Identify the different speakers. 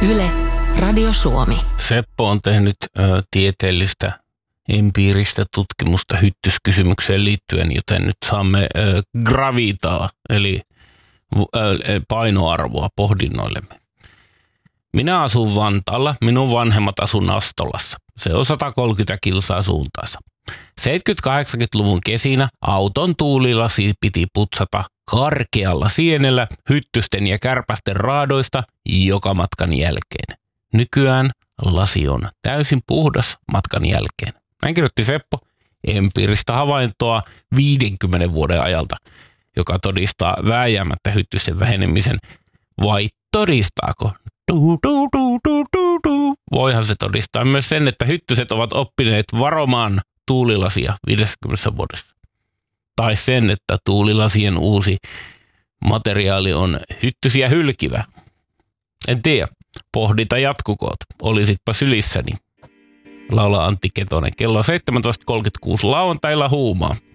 Speaker 1: Yle, Radio Suomi.
Speaker 2: Seppo on tehnyt tieteellistä empiiristä tutkimusta hyttyskysymykseen liittyen, joten nyt saamme gravitaa, eli painoarvoa pohdinnoillemme. Minä asun Vantaalla, minun vanhemmat asun Nastolassa. Se on 130 kilsaa suuntaansa. 70-80-luvun kesinä auton tuulilasi piti putsata karkealla sienellä hyttysten ja kärpästen raadoista joka matkan jälkeen. Nykyään lasi on täysin puhdas matkan jälkeen. Näin kirjoitti Seppo empiiristä havaintoa 50 vuoden ajalta, joka todistaa vääjäämättä hyttysten vähenemisen. Vai todistaako? Voihan se todistaa myös sen, että hyttyset ovat oppineet varomaan tuulilasia 50 vuodessa. Tai sen, että tuulilasien uusi materiaali on hyttysiä hylkivä. En tiedä. Pohdita jatkukoot. Olisitpa sylissäni. Laulaa Antti Ketonen. Kello on 17.36 lauantailla huumaa.